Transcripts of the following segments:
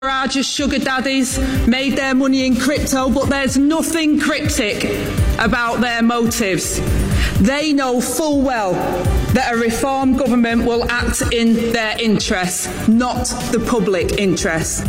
Farage's sugar daddies made their money in crypto, but there's nothing cryptic about their motives. They know full well that a reform government will act in their interests, not the public interest.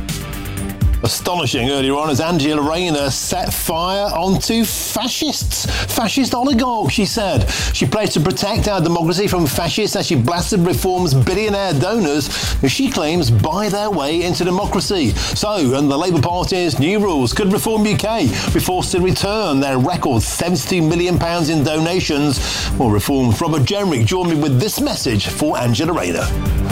Astonishing earlier on as Angela Rayner set fire onto fascist oligarchs, she said. She pledged to protect our democracy from fascists as she blasted Reform's billionaire donors who she claims buy their way into democracy. So, and the Labour Party's new rules, could Reform UK be forced to return their record £72 million in donations? Well, Reform's Robert Jenrick joined me with this message for Angela Rayner.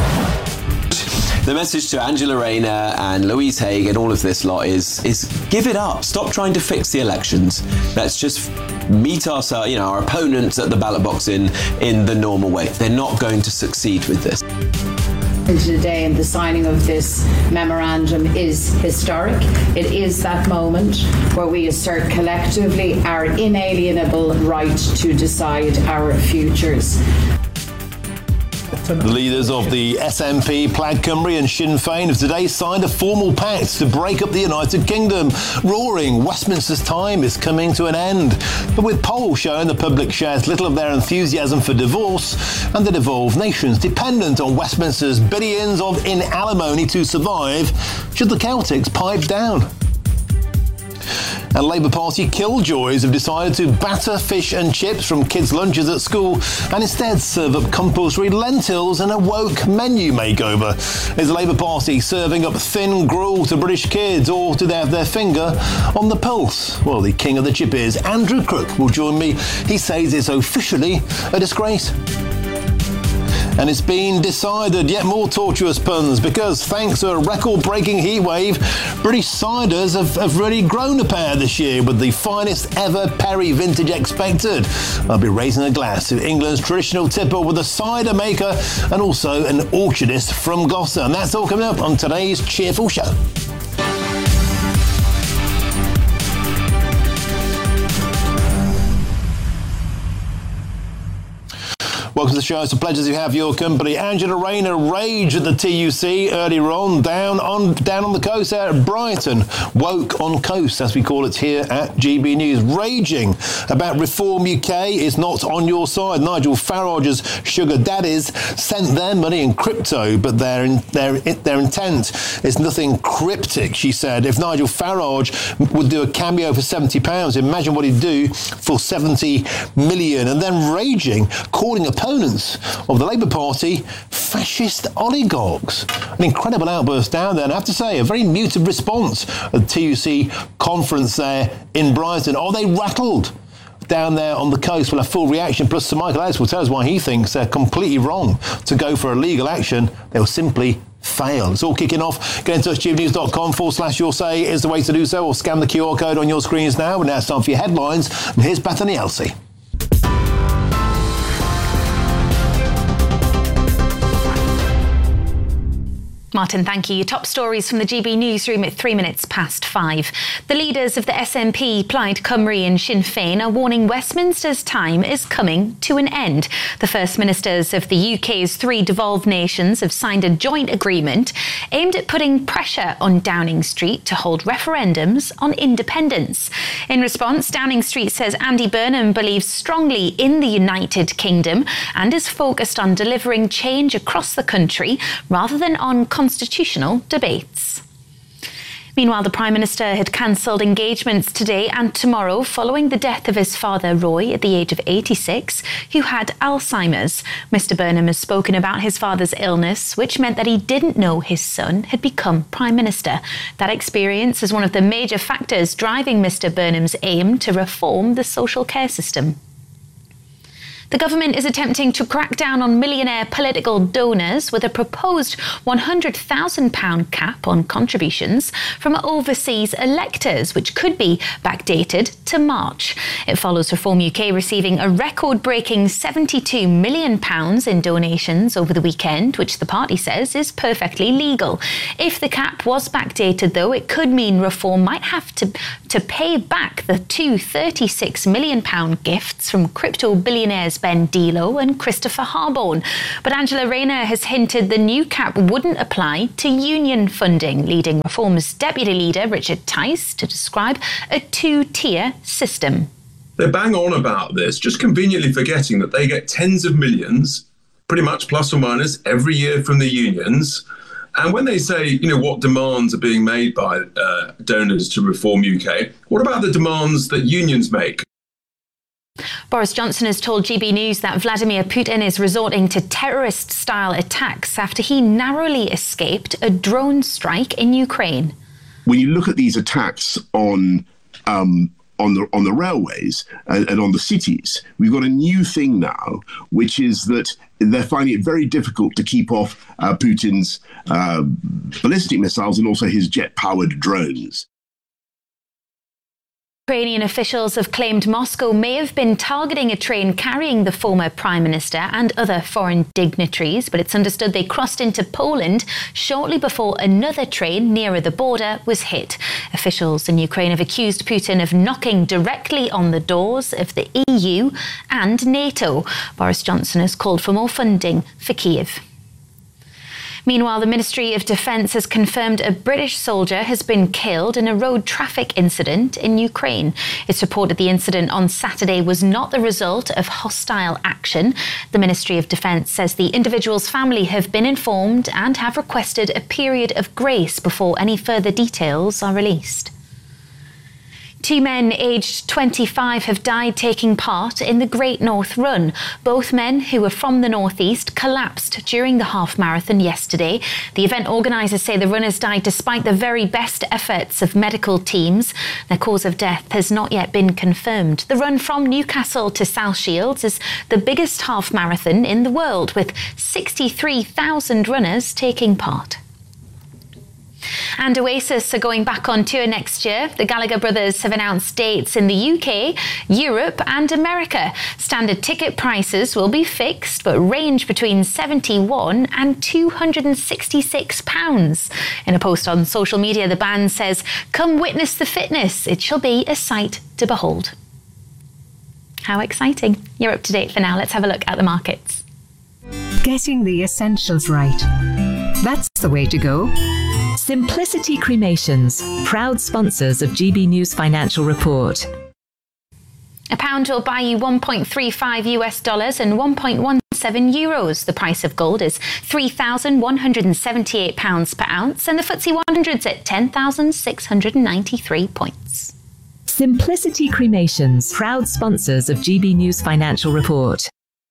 The message to Angela Rayner and Louise Haigh and all of this lot is give it up. Stop trying to fix the elections. Let's just meet our opponents at the ballot box in the normal way. They're not going to succeed with this. Today, and the signing of this memorandum is historic. It is that moment where we assert collectively our inalienable right to decide our futures. The leaders of the SNP, Plaid Cymru and Sinn Féin have today signed a formal pact to break up the United Kingdom. Roaring Westminster's time is coming to an end. But with polls showing the public shares little of their enthusiasm for divorce, and the devolved nations dependent on Westminster's billions in alimony to survive, should the Celtics pipe down? And Labour Party killjoys have decided to batter fish and chips from kids' lunches at school and instead serve up compulsory lentils and a woke menu makeover. Is the Labour Party serving up thin gruel to British kids, or do they have their finger on the pulse? Well, the king of the chip is Andrew Crook will join me. He says it's officially a disgrace. And it's been decided, yet more tortuous puns, because thanks to a record-breaking heatwave, British ciders have really grown a pair this year with the finest ever Perry vintage expected. I'll be raising a glass to England's traditional tipper with a cider maker and also an orchardist from Gloucester. And that's all coming up on today's Cheerful Show. Welcome to the show. It's a pleasure to have your company. Angela Rayner raged at the TUC earlier on, down on the coast there at Brighton. Woke on coast, as we call it here at GB News. Raging about Reform UK is not on your side. Nigel Farage's sugar daddies sent their money in crypto, but their intent is nothing cryptic, she said. If Nigel Farage would do a cameo for £70, imagine what he'd do for 70 million. And then raging, calling opponents of the Labour Party fascist oligarchs. An incredible outburst down there, and I have to say, a very muted response at the TUC conference there in Brighton. Are they rattled down there on the coast? We'll have full reaction, plus Sir Michael Ellis will tell us why he thinks they're completely wrong to go for a legal action. They'll simply fail. It's all kicking off. Get in touch. gbnews.com/your say is the way to do so, or scan the QR code on your screens now. And now it's time for your headlines. And here's Bethany Elsey. Martin, thank you. Your top stories from the GB newsroom at 5:03. The leaders of the SNP, Plaid Cymru and Sinn Féin are warning Westminster's time is coming to an end. The First Ministers of the UK's 3 devolved nations have signed a joint agreement aimed at putting pressure on Downing Street to hold referendums on independence. In response, Downing Street says Andy Burnham believes strongly in the United Kingdom and is focused on delivering change across the country rather than on constitutional debates. Meanwhile, the Prime Minister had cancelled engagements today and tomorrow following the death of his father, Roy, at the age of 86, who had Alzheimer's. Mr Burnham has spoken about his father's illness, which meant that he didn't know his son had become Prime Minister. That experience is one of the major factors driving Mr Burnham's aim to reform the social care system. The government is attempting to crack down on millionaire political donors with a proposed £100,000 cap on contributions from overseas electors, which could be backdated to March. It follows Reform UK receiving a record-breaking £72 million in donations over the weekend, which the party says is perfectly legal. If the cap was backdated, though, it could mean Reform might have to pay back the two £36 million gifts from crypto billionaires Ben Dilo and Christopher Harborne. But Angela Rayner has hinted the new cap wouldn't apply to union funding, leading Reform's deputy leader Richard Tice to describe a two-tier system. They bang on about this, just conveniently forgetting that they get tens of millions, pretty much plus or minus, every year from the unions. And when they say, what demands are being made by donors to Reform UK, what about the demands that unions make? Boris Johnson has told GB News that Vladimir Putin is resorting to terrorist-style attacks after he narrowly escaped a drone strike in Ukraine. When you look at these attacks on the railways and on the cities, we've got a new thing now, which is that they're finding it very difficult to keep off Putin's ballistic missiles and also his jet-powered drones. Ukrainian officials have claimed Moscow may have been targeting a train carrying the former Prime Minister and other foreign dignitaries, but it's understood they crossed into Poland shortly before another train nearer the border was hit. Officials in Ukraine have accused Putin of knocking directly on the doors of the EU and NATO. Boris Johnson has called for more funding for Kyiv. Meanwhile, the Ministry of Defence has confirmed a British soldier has been killed in a road traffic incident in Ukraine. It's reported the incident on Saturday was not the result of hostile action. The Ministry of Defence says the individual's family have been informed and have requested a period of grace before any further details are released. Two men aged 25 have died taking part in the Great North Run. Both men, who were from the northeast, collapsed during the half marathon yesterday. The event organisers say the runners died despite the very best efforts of medical teams. Their cause of death has not yet been confirmed. The run from Newcastle to South Shields is the biggest half marathon in the world, with 63,000 runners taking part. And Oasis are going back on tour next year. The Gallagher brothers have announced dates in the UK, Europe and America. Standard ticket prices will be fixed but range between £71 and £266. In a post on social media, the band says, "Come witness the fitness. It shall be a sight to behold." How exciting. You're up to date for now. Let's have a look at the markets. Getting the essentials right. That's the way to go. Simplicity Cremations, proud sponsors of GB News Financial Report. A pound will buy you $1.35 and 1.17 euros. The price of gold is £3,178 per ounce, and the FTSE 100's at 10,693 points. Simplicity Cremations, proud sponsors of GB News Financial Report.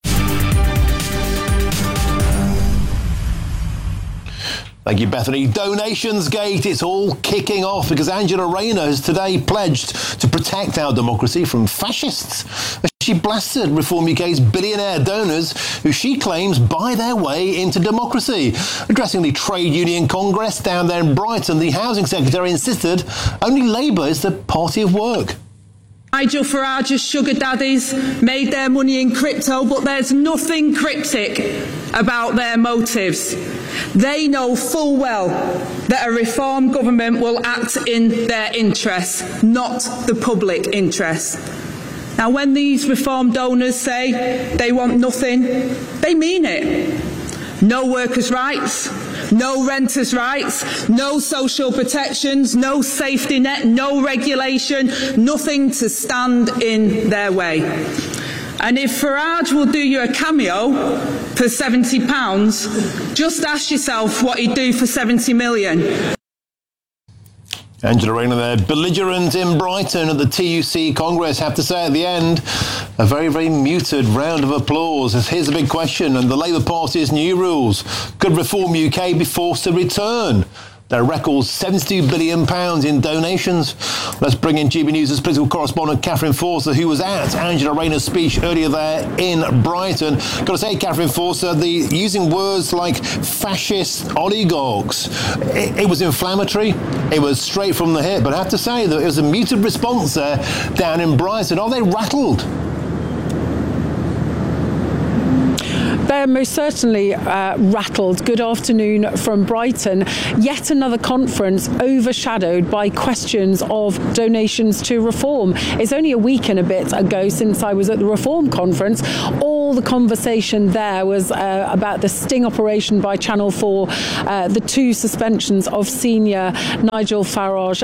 Thank you, Bethany. Donations Gate, it's all kicking off because Angela Rayner has today pledged to protect our democracy from fascists. She blasted Reform UK's billionaire donors who she claims buy their way into democracy. Addressing the Trade Union Congress down there in Brighton, the Housing Secretary insisted only Labour is the party of work. Nigel Farage's sugar daddies made their money in crypto, but there's nothing cryptic about their motives. They know full well that a Reform government will act in their interests, not the public interest. Now, when these Reform donors say they want nothing, they mean it. No workers' rights, no renters' rights, no social protections, no safety net, no regulation, nothing to stand in their way. And if Farage will do you a cameo for £70, just ask yourself what he'd do for 70 million. Angela Rayner there, belligerent in Brighton at the TUC Congress. Have to say at the end, a very, very muted round of applause. Here's the big question, and the Labour Party's new rules. Could Reform UK be forced to return their record £72 billion in donations? Let's bring in GB News' political correspondent Catherine Forster, who was at Angela Rayner's speech earlier there in Brighton. Got to say, Catherine Forster, using words like fascist oligarchs, it was inflammatory, it was straight from the hip, but I have to say that it was a muted response there down in Brighton. Are they rattled? They're they're most certainly rattled. Good afternoon from Brighton. Yet another conference overshadowed by questions of donations to Reform. It's only a week and a bit ago since I was at the Reform conference. All the conversation there was about the sting operation by Channel 4, the 2 suspensions of senior Nigel Farage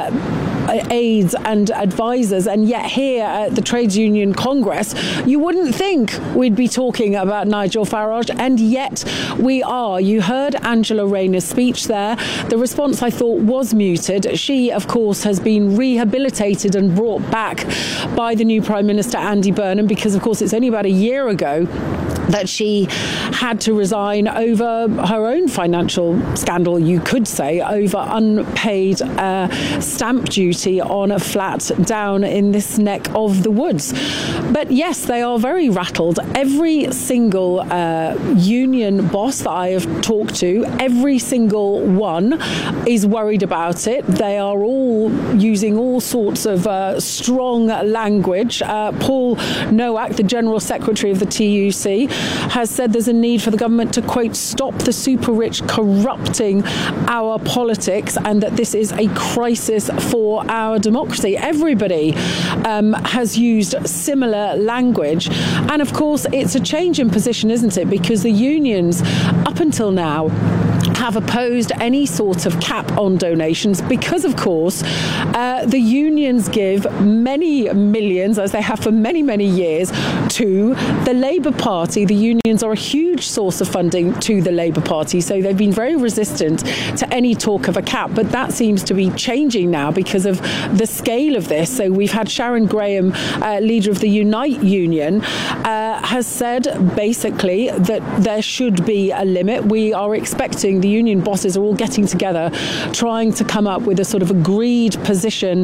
aides and advisors, and yet here at the Trades Union Congress you wouldn't think we'd be talking about Nigel Farage, and yet we are. You heard Angela Rayner's speech there. The response, I thought, was muted. She, of course, has been rehabilitated and brought back by the new Prime Minister Andy Burnham, because of course it's only about a year ago that she had to resign over her own financial scandal, you could say, over unpaid stamp duty on a flat down in this neck of the woods. But yes, they are very rattled. Every single union boss that I have talked to, every single one is worried about it. They are all using all sorts of strong language. Paul Nowak, the General Secretary of the TUC, has said there's a need for the government to, quote, stop the super rich corrupting our politics, and that this is a crisis for our democracy. Everybody has used similar language. And of course, it's a change in position, isn't it? Because the unions, up until now, have opposed any sort of cap on donations because, of course, the unions give many millions, as they have for many, many years, to the Labour Party. The unions are a huge source of funding to the Labour Party, so they've been very resistant to any talk of a cap. But that seems to be changing now because of the scale of this. So we've had Sharon Graham, leader of the Unite Union, has said basically that there should be a limit. We are expecting, the union bosses are all getting together, trying to come up with a sort of agreed position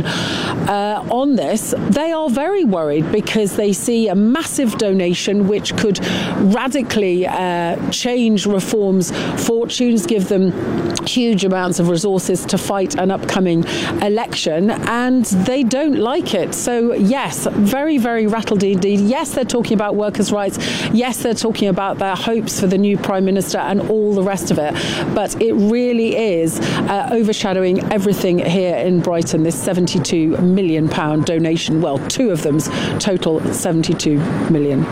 on this. They are very worried because they see a massive donation which could radically change Reform's fortunes, give them huge amounts of resources to fight an upcoming election, and they don't like it. So yes, very, very rattled indeed. Yes, they're talking about workers' rights. Yes, they're talking about their hopes for the new Prime Minister and all the rest of it. But it really is overshadowing everything here in Brighton, this £72 million donation. Well, 2 of them's total 72 million.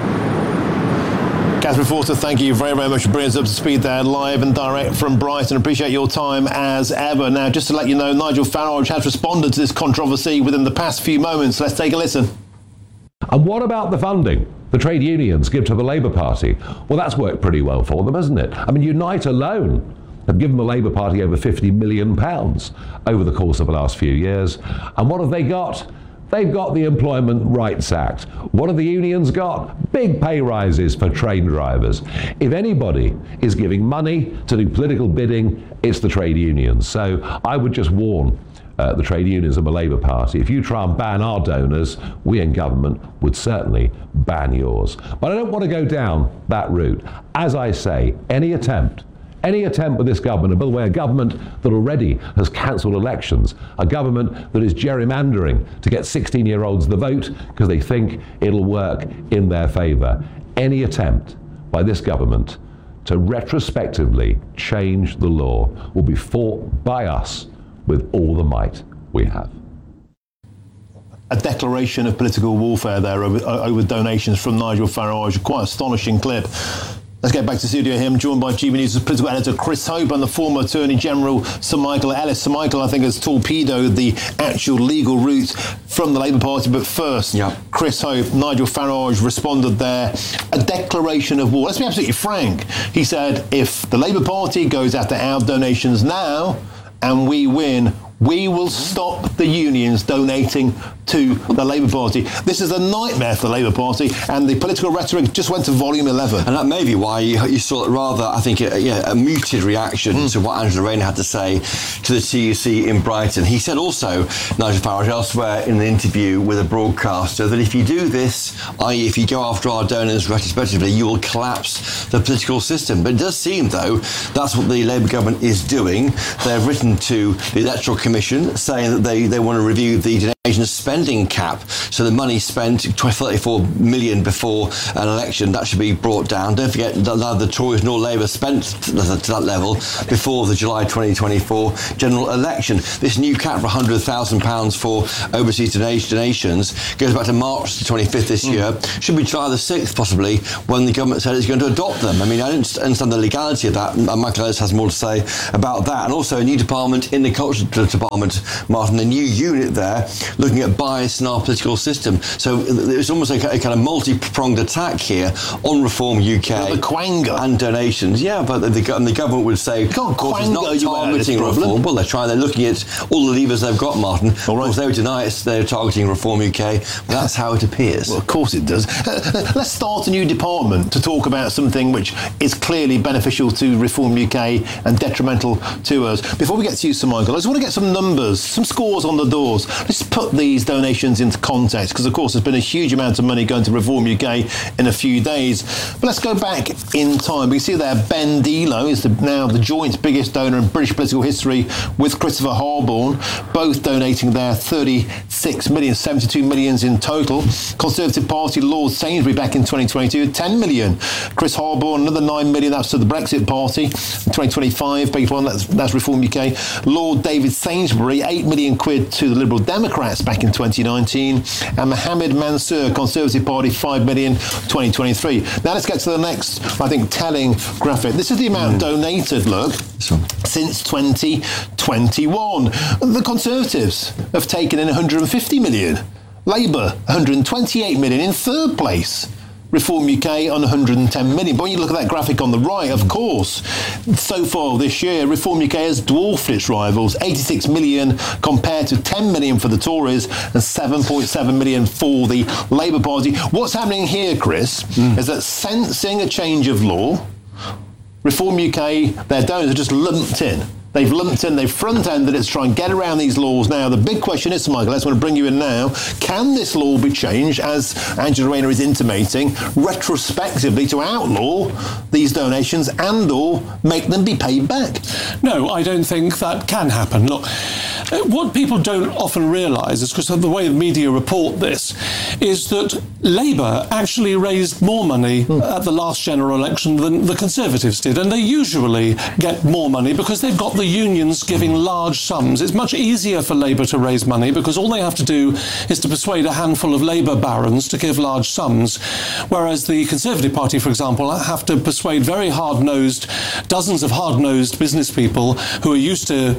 Catherine Forster, thank you very, very much for bringing us up to speed there, live and direct from Brighton. Appreciate your time as ever. Now, just to let you know, Nigel Farage has responded to this controversy within the past few moments. Let's take a listen. And what about the funding the trade unions give to the Labour Party? Well, that's worked pretty well for them, hasn't it? I mean, Unite alone have given the Labour Party over £50 million over the course of the last few years. And what have they got? They've got the Employment Rights Act. What have the unions got? Big pay rises for train drivers. If anybody is giving money to do political bidding, it's the trade unions. So I would just warn the trade unions and the Labour Party, if you try and ban our donors, we in government would certainly ban yours. But I don't want to go down that route. As I say, any attempt with this government, and by the way, a government that already has cancelled elections, a government that is gerrymandering to get 16-year-olds the vote because they think it'll work in their favour. Any attempt by this government to retrospectively change the law will be fought by us with all the might we have. A declaration of political warfare there over donations from Nigel Farage. Quite astonishing clip. Let's get back to studio here. I'm joined by GB News' political editor Chris Hope and the former Attorney General Sir Michael Ellis. Sir Michael, I think, has torpedoed the actual legal route from the Labour Party. But first, Chris Hope, Nigel Farage responded there. A declaration of war. Let's be absolutely frank. He said, if the Labour Party goes after our donations now and we win, we will stop the unions donating to the Labour Party. This is a nightmare for the Labour Party, and the political rhetoric just went to volume 11. And that may be why you saw rather, I think, a muted reaction to what Angela Rayner had to say to the TUC in Brighton. He said also, Nigel Farage, elsewhere in an interview with a broadcaster, that if you do this, i.e. if you go after our donors retrospectively, you will collapse the political system. But it does seem, though, that's what the Labour government is doing. They've written to the Electoral Commission Commission saying that they want to review the donation spending cap. So the money spent, 34 million before an election, that should be brought down. Don't forget that neither the Tories nor Labour spent to that level before the July 2024 general election. This new cap for £100,000 for overseas donations goes back to March the 25th this year. Should be July the 6th, possibly, when the government said it's going to adopt them. I mean, I don't understand the legality of that. Michael Ellis has more to say about that. And also a new department in the Culture Department, Martin, a new unit there looking at bias in our political system. So it's almost like a kind of multi-pronged attack here on Reform UK and donations. Yeah, but the government would say, of course, it's not targeting reform. Well, they're looking at all the levers they've got, Martin. Of course, they would deny they're targeting Reform UK, but that's how it appears. Well, of course it does. Let's start a new department to talk about something which is clearly beneficial to Reform UK and detrimental to us. Before we get to you, Sir Michael, I just want to get some numbers, some scores on the doors. Let's put these donations into context, because of course there's been a huge amount of money going to Reform UK in a few days. But let's go back in time. We see there Ben Delo is now the joint biggest donor in British political history with Christopher Harborne, both donating their 36 million, 72 millions in total. Conservative Party Lord Sainsbury back in 2022, 10 million. Chris Harborne, another 9 million, that's to the Brexit Party. In 2025, that's Reform UK. Lord David Sainsbury, 8 million quid to the Liberal Democrats back in 2019. And Mohammed Mansour, Conservative Party, 5 million, 2023. Now let's get to the next, I think, telling graphic. This is the amount donated, look, since 2021. The Conservatives have taken in 150 million. Labour, 128 million in third place. Reform UK on 110 million. But when you look at that graphic on the right, of course, so far this year, Reform UK has dwarfed its rivals, 86 million compared to 10 million for the Tories and 7.7 million for the Labour Party. What's happening here, Chris, is that sensing a change of law, Reform UK, their donors are just lumped in. They've lumped in, they've front-ended it to try and get around these laws now. The big question is, Michael, I just want to bring you in now, can this law be changed, as Angela Rayner is intimating, retrospectively to outlaw these donations and or make them be paid back? No, I don't think that can happen. Look, what people don't often realise, is because of the way the media report this, is that Labour actually raised more money at the last general election than the Conservatives did, and they usually get more money because they've got the unions giving large sums. It's much easier for Labour to raise money because all they have to do is to persuade a handful of Labour barons to give large sums, whereas the Conservative Party, for example, have to persuade very dozens of hard-nosed business people who are used to,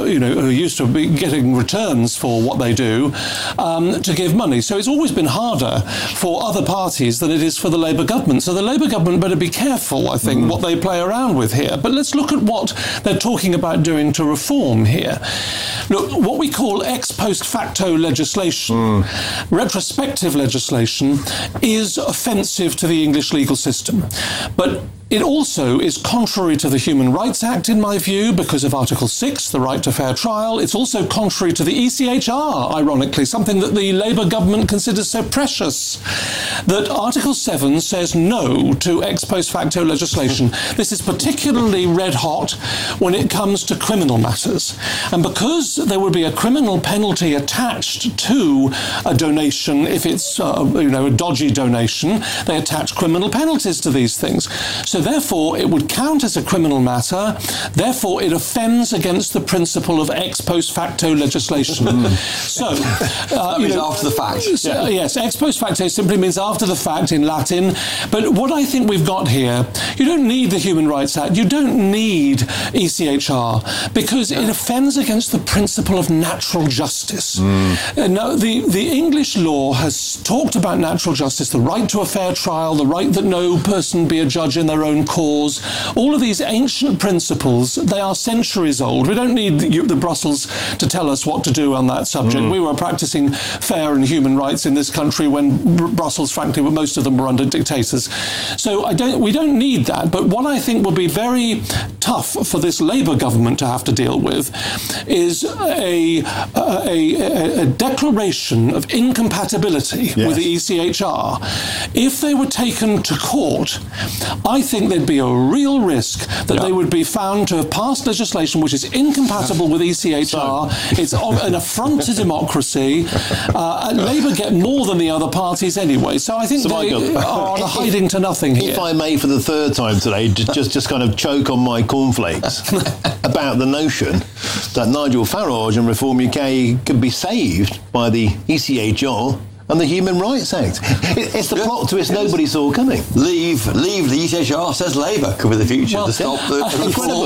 be getting returns for what they do, to give money. So it's always been harder for other parties than it is for the Labour government. So the Labour government better be careful, I think, what they play around with here. But let's look at what they're talking about doing to reform here. Look, what we call ex post facto legislation, retrospective legislation, is offensive to the English legal system. But it also is contrary to the Human Rights Act, in my view, because of Article 6, the right to fair trial. It's also contrary to the ECHR, ironically, something that the Labour government considers so precious, that Article 7 says no to ex post facto legislation. This is particularly red hot when it comes to criminal matters. And because there would be a criminal penalty attached to a donation, if it's a dodgy donation, they attach criminal penalties to these things. So therefore, it would count as a criminal matter. Therefore, it offends against the principle of ex post facto legislation. So, after the fact. Yes, ex post facto simply means after the fact in Latin. But what I think we've got here, you don't need the Human Rights Act. You don't need ECHR because it offends against the principle of natural justice. Now, the English law has talked about natural justice, the right to a fair trial, the right that no person be a judge in their own cause. All of these ancient principles, they are centuries old. We don't need the Brussels to tell us what to do on that subject. We were practicing fair and human rights in this country when Brussels, frankly, most of them were under dictators. So we don't need that. But what I think will be very tough for this Labour government to have to deal with is a declaration of incompatibility with the ECHR. If they were taken to court, I think think there'd be a real risk that they would be found to have passed legislation which is incompatible with ECHR. It's an affront to democracy. Labour get more than the other parties anyway, so I think they are hiding to nothing here. If I may, for the third time today, just kind of choke on my cornflakes about the notion that Nigel Farage and Reform UK could be saved by the ECHR and the Human Rights Act. It's the plot twist nobody saw coming. Leave the ECHR, says Labour, could be the future to stop the incredible.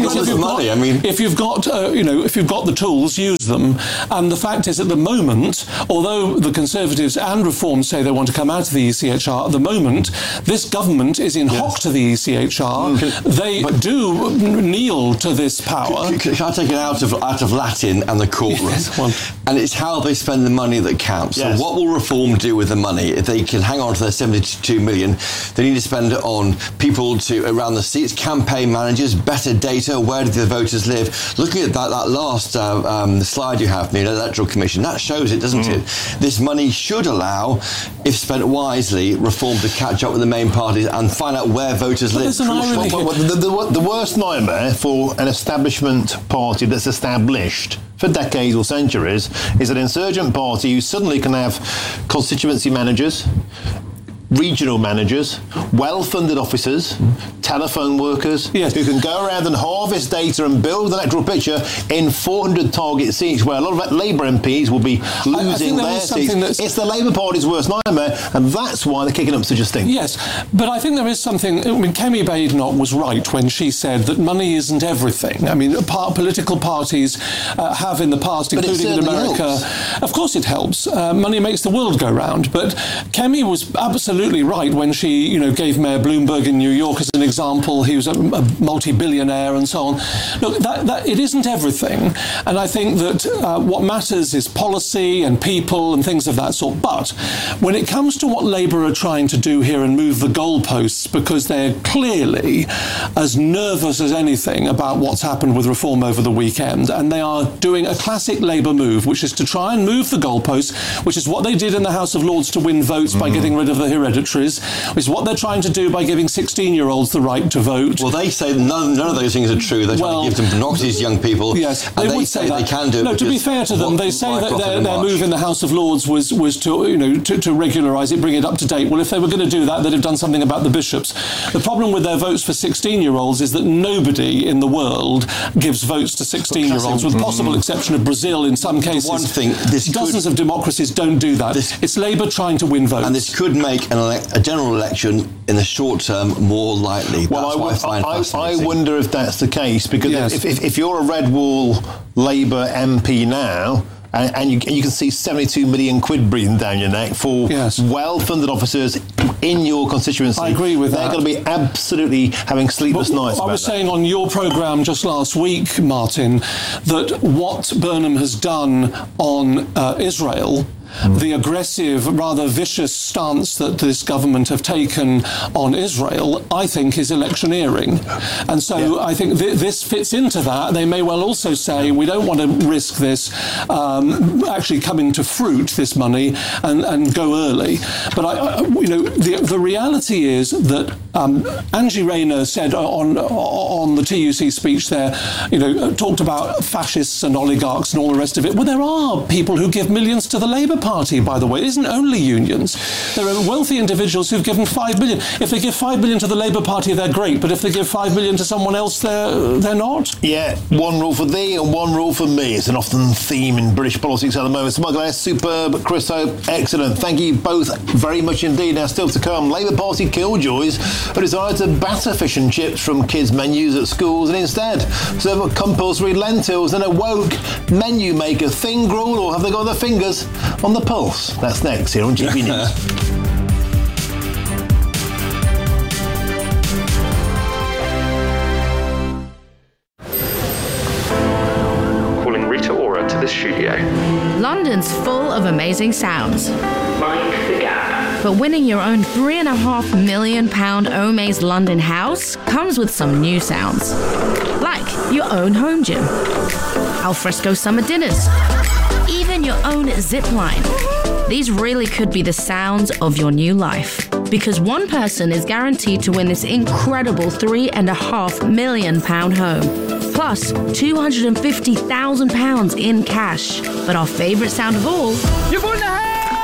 If you've got the tools, use them. And the fact is, at the moment, although the Conservatives and Reform say they want to come out of the ECHR, at the moment, this government is in hock to the ECHR. They do kneel to this power. Can I take it out of Latin and the courtroom? And it's how they spend the money that counts. So what will Reform do with the money? If they can hang on to their 72 million, they need to spend it on people around the seats, campaign managers, better data, where do the voters live? Looking at that last slide you have, the Electoral Commission, that shows it, doesn't it? This money should allow, if spent wisely, Reform to catch up with the main parties and find out where voters live. The worst nightmare for an establishment party that's established for decades or centuries is an insurgent party who suddenly can have constituency managers, regional managers, well-funded officers, telephone workers who can go around and harvest data and build an electoral picture in 400 target seats where a lot of Labour MPs will be losing their seats. It's the Labour Party's worst nightmare, and that's why they're kicking up such a stink. Yes, but I think there is something... I mean, Kemi Badenoch was right when she said that money isn't everything. I mean, political parties have in the past, including in America... Helps. Of course it helps. Money makes the world go round. But Kemi was absolutely right when she, gave Mayor Bloomberg in New York as an example. He was a multi-billionaire and so on. Look, that it isn't everything, and I think that what matters is policy and people and things of that sort. But when it comes to what Labour are trying to do here and move the goalposts, because they're clearly as nervous as anything about what's happened with Reform over the weekend, and they are doing a classic Labour move, which is to try and move the goalposts, which is what they did in the House of Lords to win votes by getting rid of the hereditaries, which is what they're trying to do by giving 16-year-olds the right to vote. Well, they say none of those things are true. They're trying to give them democracy to young people. Yes, and they say they can do it. No, to be fair to them, they say that their move in the House of Lords was to regularise it, bring it up to date. Well, if they were going to do that, they'd have done something about the bishops. The problem with their votes for 16-year-olds is that nobody in the world gives votes to 16-year-olds, with the possible exception of Brazil in some cases. One thing, dozens of democracies don't do that. It's Labour trying to win votes. And this could make a general election in the short term more likely. Well, I wonder if that's the case, because if you're a red wall Labour MP now, and you can see 72 million quid breathing down your neck for well-funded officers in your constituency. I agree with that. They're going to be absolutely having sleepless nights about I was saying on your programme just last week, Martin, that what Burnham has done on Israel, the aggressive, rather vicious stance that this government have taken on Israel, I think is electioneering. And so I think this fits into that. They may well also say, we don't want to risk this actually coming to fruit, this money, and go early. But, the reality is that Angie Rayner said on the TUC speech there, talked about fascists and oligarchs and all the rest of it. Well, there are people who give millions to the Labour Party, by the way. It isn't only unions. There are wealthy individuals who've given 5 million. If they give 5 million to the Labour Party, they're great. But if they give 5 million to someone else, they're not. Yeah, one rule for thee and one rule for me. It's an often theme in British politics at the moment. Smugler S, superb. Chris Hope, excellent. Thank you both very much indeed. Now, still to come, Labour Party killjoys who decided to batter fish and chips from kids' menus at schools and instead serve compulsory lentils and a woke menu maker thing gruel, or have they got their fingers on the pulse? That's next here on GB News. Calling Rita Ora to the studio. London's full of amazing sounds. Mind the gap. But winning your own £3.5 million Omaze London house comes with some new sounds. Like your own home gym, alfresco summer dinners, even your own zip line. These really could be the sounds of your new life. because one person is guaranteed to win this incredible £3.5 million home, plus £250,000 in cash. But our favourite sound of all... You've won the house!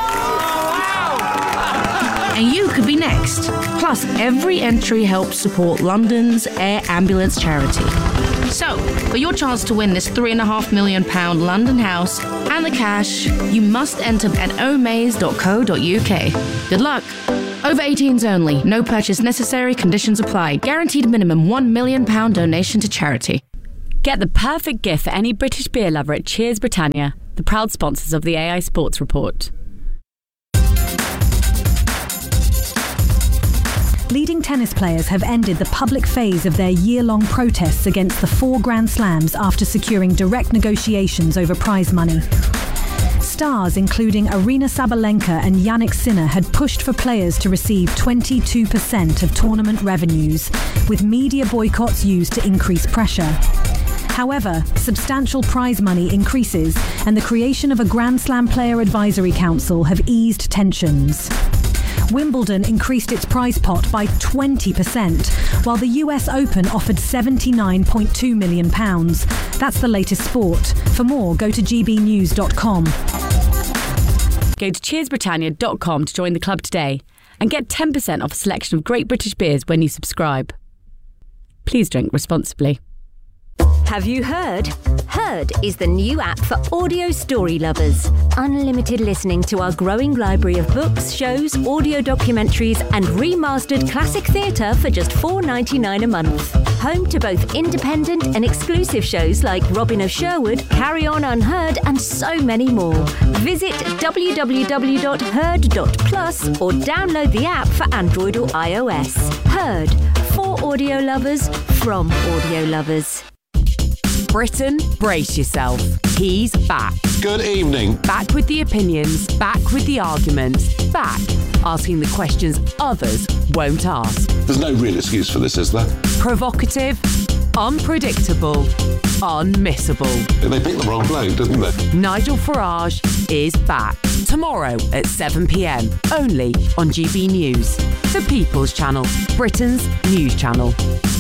And you could be next. Plus, every entry helps support London's Air Ambulance charity. So, for your chance to win this £3.5 million London house and the cash, you must enter at omaze.co.uk. Good luck. Over 18s only. No purchase necessary. Conditions apply. Guaranteed minimum £1 million donation to charity. Get the perfect gift for any British beer lover at Cheers Britannia, the proud sponsors of the AI Sports Report. Leading tennis players have ended the public phase of their year-long protests against the 4 Grand Slams after securing direct negotiations over prize money. Stars including Arina Sabalenka and Jannik Sinner had pushed for players to receive 22% of tournament revenues, with media boycotts used to increase pressure. However, substantial prize money increases and the creation of a Grand Slam Player Advisory Council have eased tensions. Wimbledon increased its prize pot by 20%, while the US Open offered £79.2 million. That's the latest sport. For more, go to gbnews.com. Go to cheersbritannia.com to join the club today and get 10% off a selection of great British beers when you subscribe. Please drink responsibly. Have you heard? Heard is the new app for audio story lovers. Unlimited listening to our growing library of books, shows, audio documentaries and remastered classic theatre for just $4.99 a month. Home to both independent and exclusive shows like Robin of Sherwood, Carry On Unheard and so many more. Visit www.heard.plus or download the app for Android or iOS. Heard. For audio lovers, from audio lovers. Britain, brace yourself. He's back. Good evening. Back with the opinions, back with the arguments, back asking the questions others won't ask. There's no real excuse for this, is there? Provocative, unpredictable, unmissable. They picked the wrong bloke, didn't they? Nigel Farage is back. Tomorrow at 7 p.m, only on GB News. The People's Channel, Britain's news channel.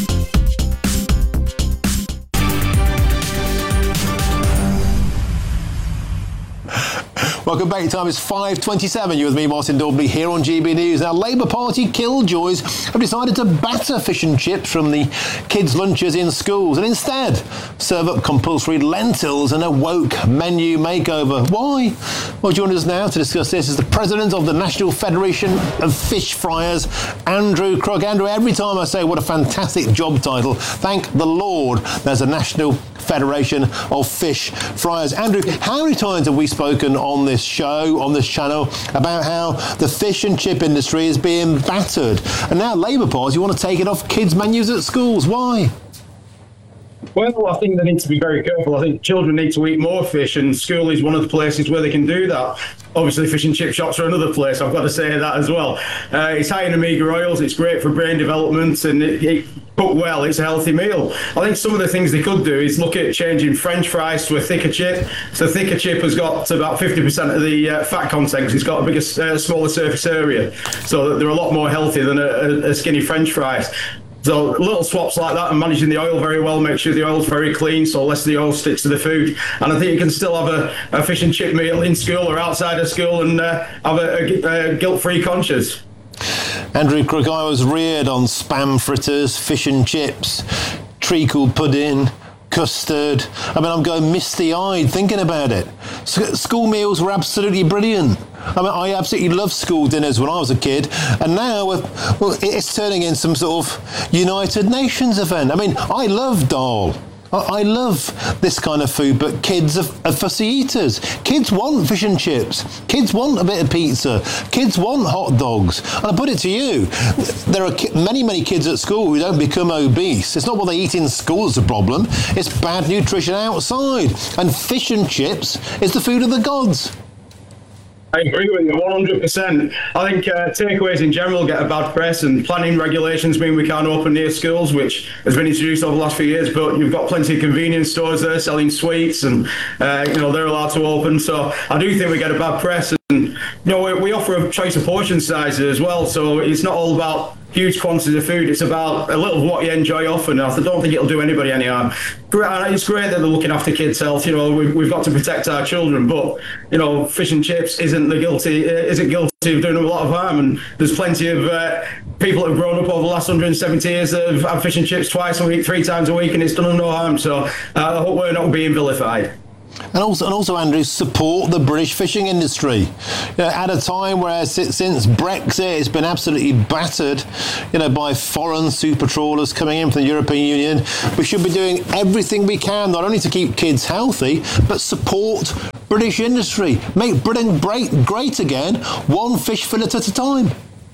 Welcome back. Time is 5:27. You're with me, Martin Daubney, here on GB News. Now, Labour Party killjoys have decided to batter fish and chips from the kids' lunches in schools and instead serve up compulsory lentils and a woke menu makeover. Why? Well, joining us now to discuss this is the president of the National Federation of Fish Fryers, Andrew Crook. Andrew, every time I say what a fantastic job title, thank the Lord there's a National Federation of Fish Fryers. Andrew, how many times have we spoken on this show, on this channel, about how the fish and chip industry is being battered? And now Labour Party want to take it off kids' menus at schools. Why? Well, I think they need to be very careful. I think children need to eat more fish, and school is one of the places where they can do that. Obviously, fish and chip shops are another place, I've got to say that as well. It's high in omega oils, it's great for brain development, and it cooked well, it's a healthy meal. I think some of the things they could do is look at changing French fries to a thicker chip. So thicker chip has got about 50% of the fat content, because it's got a bigger, smaller surface area. So they're a lot more healthy than a skinny French fries. So little swaps like that and managing the oil very well, make sure the oil's very clean so less of the oil sticks to the food. And I think you can still have a fish and chip meal in school or outside of school and have a guilt-free conscience. Andrew Crook, I was reared on spam fritters, fish and chips, treacle pudding, custard. I mean, I'm going misty-eyed thinking about it. School meals were absolutely brilliant. I mean, I absolutely loved school dinners when I was a kid, and now, well, it's turning into some sort of United Nations event. I mean, I love dal. I love this kind of food, but kids are fussy eaters. Kids want fish and chips. Kids want a bit of pizza. Kids want hot dogs. And I put it to you, there are many, many kids at school who don't become obese. It's not what they eat in school that's the problem. It's bad nutrition outside. And fish and chips is the food of the gods. I agree with you 100%. I think takeaways in general get a bad press, and planning regulations mean we can't open near schools, which has been introduced over the last few years. But you've got plenty of convenience stores there selling sweets, and they're allowed to open. So I do think we get a bad press, and we offer a choice of portion sizes as well. So it's not all about huge quantities of food. It's about a little of what you enjoy often. I don't think it'll do anybody any harm. It's great that they're looking after kids' health. We've got to protect our children, but fish and chips isn't guilty of doing them a lot of harm. And there's plenty of people that have grown up over the last 170 years that have had fish and chips twice a week, 3 times a week, and it's done them no harm. So I hope we're not being vilified. And also, Andrew, support the British fishing industry. At a time where since Brexit, it's been absolutely battered, by foreign super trawlers coming in from the European Union. We should be doing everything we can, not only to keep kids healthy, but support British industry. Make Britain great again, one fish fillet at a time.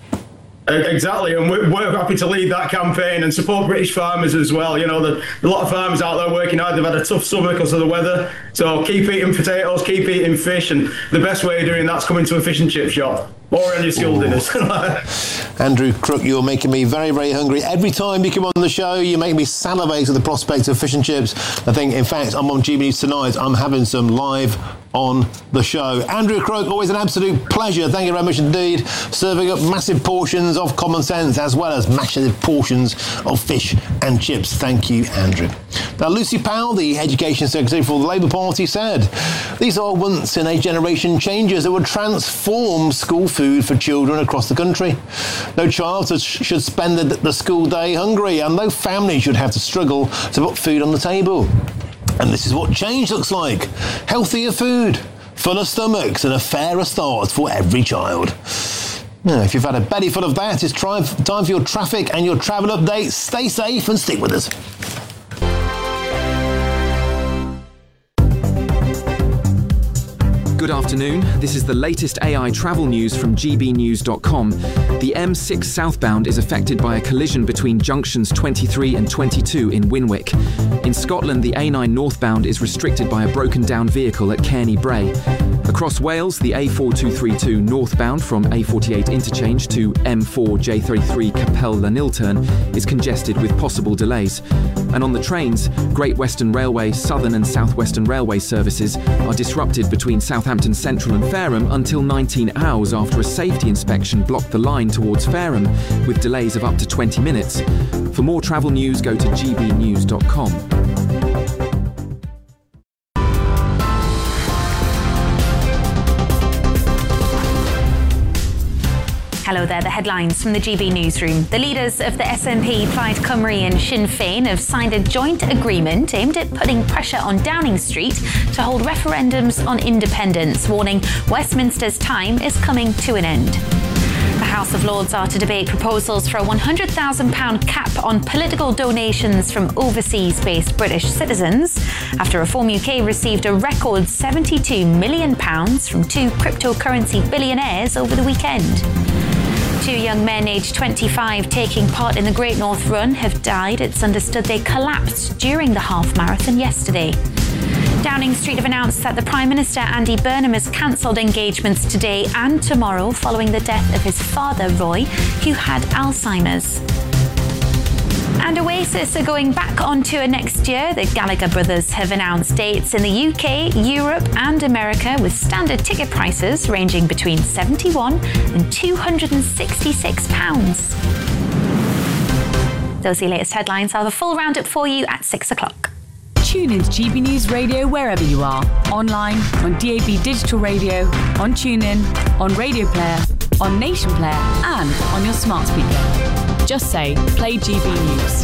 Exactly, and we're happy to lead that campaign and support British farmers as well. A lot of farmers out there working hard. They've had a tough summer because of the weather. So keep eating potatoes, keep eating fish, and the best way of doing that's coming to a fish and chip shop or any school dinners. Andrew Crook, you're making me very, very hungry. Every time you come on the show, you make me salivate at the prospect of fish and chips. I think, in fact, I'm on GB News tonight. I'm having some live on the show. Andrew Crook, always an absolute pleasure. Thank you very much indeed. Serving up massive portions of common sense as well as massive portions of fish and chips. Thank you, Andrew. Now, Lucy Powell, the Education Secretary for the Labour Party, said these are once-in-a-generation changes that would transform school food for children across the country. No child should spend the school day hungry, and no family should have to struggle to put food on the table. And this is what change looks like. Healthier food, fuller stomachs, and a fairer start for every child. Now, if you've had a belly full of that, it's time for your traffic and your travel update. Stay safe and stick with us. Good afternoon. This is the latest AI travel news from gbnews.com. The M6 southbound is affected by a collision between junctions 23 and 22 in Winwick. In Scotland, the A9 northbound is restricted by a broken down vehicle at Cairney Bray. Across Wales, the A4232 northbound from A48 interchange to M4 J33 Capel Llanilturn is congested with possible delays. And on the trains, Great Western Railway, Southern and South Western Railway services are disrupted between Southampton Central and Fareham until 19 hours after a safety inspection blocked the line towards Fareham, with delays of up to 20 minutes. For more travel news, go to gbnews.com. Hello there, the headlines from the GB Newsroom. The leaders of the SNP, Plaid Cymru and Sinn Féin have signed a joint agreement aimed at putting pressure on Downing Street to hold referendums on independence, warning Westminster's time is coming to an end. The House of Lords are to debate proposals for a £100,000 cap on political donations from overseas-based British citizens after Reform UK received a record £72 million from 2 cryptocurrency billionaires over the weekend. 2 young men aged 25 taking part in the Great North Run have died. It's understood they collapsed during the half marathon yesterday. Downing Street have announced that the Prime Minister Andy Burnham has cancelled engagements today and tomorrow following the death of his father, Roy, who had Alzheimer's. And Oasis are going back on tour next year. The Gallagher brothers have announced dates in the UK, Europe and America with standard ticket prices ranging between £71 and £266. Those are your latest headlines. I'll have a full roundup for you at 6 o'clock. Tune into GB News Radio wherever you are. Online, on DAB Digital Radio, on TuneIn, on Radio Player, on Nation Player and on your smart speaker. Just say, play GB News.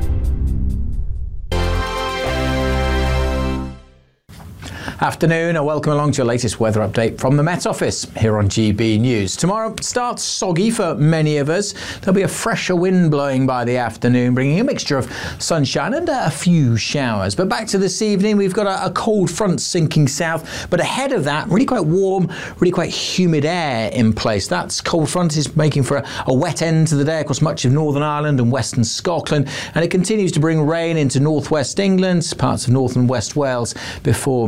Afternoon and welcome along to your latest weather update from the Met Office here on GB News. Tomorrow starts soggy for many of us. There'll be a fresher wind blowing by the afternoon, bringing a mixture of sunshine and a few showers. But back to this evening, we've got a cold front sinking south, but ahead of that, really quite warm, really quite humid air in place. That cold front is making for a wet end to the day across much of Northern Ireland and Western Scotland, and it continues to bring rain into northwest England, parts of north and west Wales before midnight.